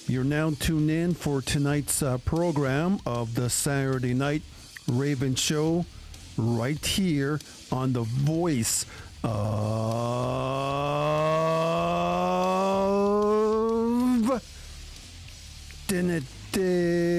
You're now tuned in for tonight's program of the Saturday Night Raven Show right here on the voice of Tennessee.